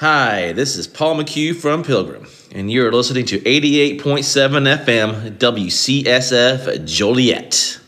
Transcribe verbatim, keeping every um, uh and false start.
Hi, this is Paul McHugh from Pilgrim, and you're listening to eighty-eight point seven F M W C S F Joliet.